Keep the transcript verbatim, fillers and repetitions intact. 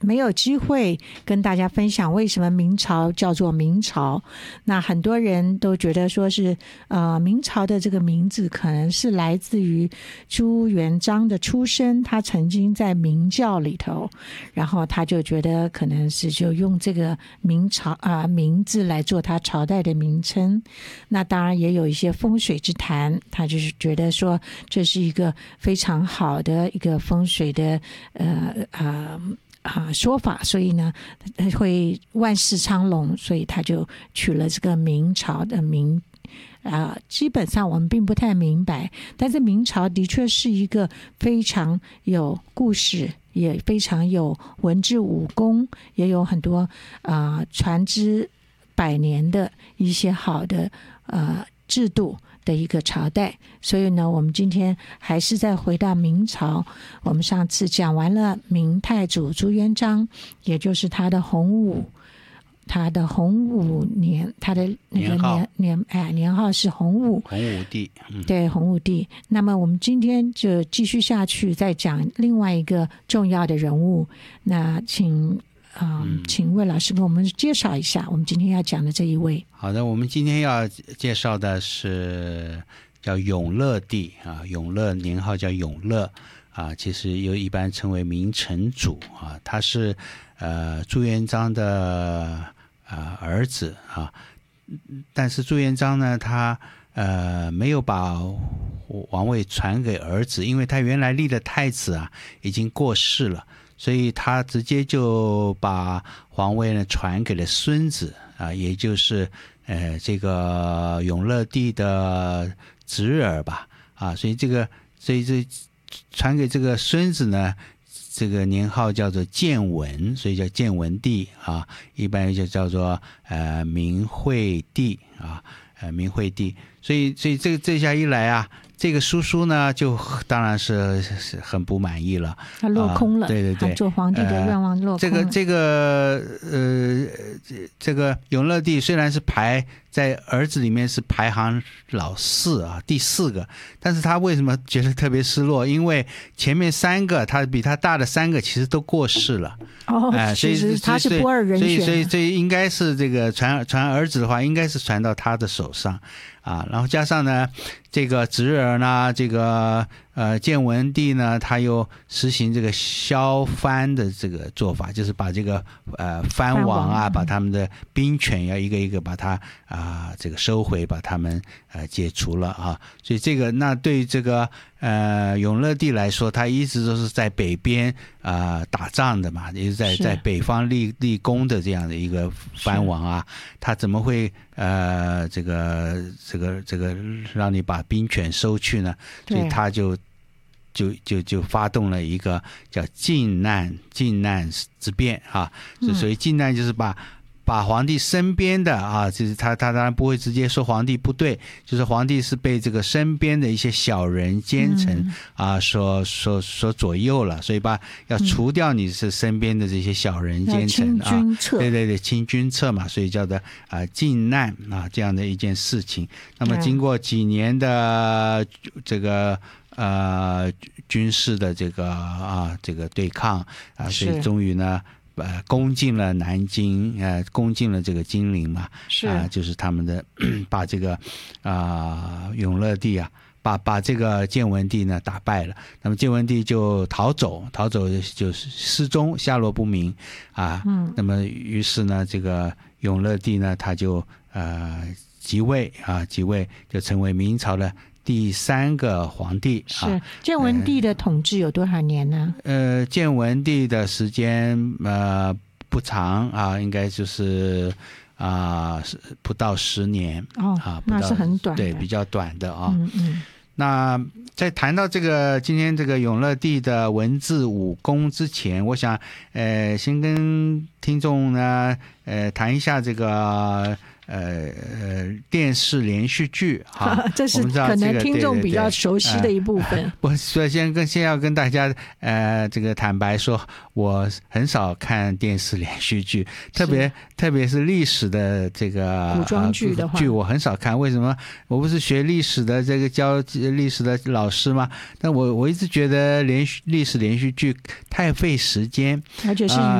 没有机会跟大家分享为什么明朝叫做明朝。那很多人都觉得说是呃明朝的这个名字可能是来自于朱元璋的出身，他曾经在明教里头，然后他就觉得可能是就用这个明朝啊、呃、名字来做他朝代的名称。那当然也有一些风水之谈，他就是觉得说这是一个非常好的一个风水的呃呃啊、说法，所以呢会万事昌隆，所以他就取了这个明朝的名啊、呃，基本上我们并不太明白，但是明朝的确是一个非常有故事，也非常有文治武功，也有很多啊、呃、传之百年的一些好的呃制度的一个朝代。所以呢我们今天还是再回到明朝。我们上次讲完了明太祖朱元璋，也就是他的洪武他的洪武年，他的那个年年哎年号是洪武洪武帝、嗯、对， 洪武帝。那么我们今天就继续下去再讲另外一个重要的人物。那请呃、嗯，请魏老师给我们介绍一下我们今天要讲的这一位。 好的，我们今天要介绍的是叫永乐帝啊，永乐年号叫永乐啊，其实又一般称为明成祖啊，他是呃朱元璋的呃儿子啊，但是朱元璋呢，他呃没有把王位传给儿子，因为他原来立的太子啊已经过世了。所以他直接就把皇位呢传给了孙子啊，也就是呃这个永乐帝的侄儿吧啊，所以这个所以这传给这个孙子呢，这个年号叫做建文，所以叫建文帝啊，一般就叫做呃明惠帝啊，呃明惠帝。所以所以这这下一来啊，这个叔叔呢就当然是是很不满意了， 他落空了、呃、 对对对， 做皇帝的愿望落空了、呃、这个这个呃这个永乐帝虽然是排在儿子里面是排行老四啊，第四个，但是他为什么觉得特别失落？因为前面三个他比他大的三个其实都过世了哦、呃、所以他是不二人选， 所以所以所以应该是这个传传儿子的话，应该是传到他的手上啊，然后加上呢，这个侄儿呢，这个呃建文帝呢，他又实行这个削藩的这个做法，就是把这个呃藩王啊，把他们的兵权要一个一个把它啊、呃、这个收回，把他们呃解除了啊，所以这个那对于这个呃永乐帝来说，他一直都是在北边啊、呃、打仗的嘛，也是在在北方立立功的这样的一个藩王啊，他怎么会呃这个这个这个让你把兵权收去呢？所以他就就就就发动了一个叫靖难靖难之变啊，所以靖难就是把把皇帝身边的啊，就是他他当然不会直接说皇帝不对，就是皇帝是被这个身边的一些小人奸臣、嗯、啊所所所左右了，所以把要除掉你是身边的这些小人奸臣、嗯、啊，对对对，清君侧嘛，所以叫做啊靖难啊这样的一件事情。那么经过几年的这个呃军事的这个啊这个对抗啊，所以终于呢。呃，攻进了南京，呃，攻进了这个金陵嘛， 是啊、呃，就是他们的把这个啊、呃、永乐帝啊，把把这个建文帝呢打败了。那么建文帝就逃走，逃走就是失踪，下落不明啊。嗯。那么于是呢，这个永乐帝呢，他就呃即位啊，即位就成为明朝的第三个皇帝。 是建文帝的统治有多少年呢？ 呃，建文帝的时间呃不长啊，应该就是啊、呃、不到十年哦啊， 那是很短的， 对，比较短的啊。 嗯嗯。 那在谈到这个今天这个永乐帝的文治武功之前，我想呃先跟听众呢呃谈一下这个。呃呃，电视连续剧哈， 这是可能听众比较熟悉的一部分。 呃、我首先跟先要跟大家呃这个坦白说，我很少看电视连续剧，特别特别是历史的这个古装剧的话、呃、 剧我很少看。为什么？我不是学历史的这个教历史的老师吗？但我我一直觉得连续历史连续剧太费时间， 而且是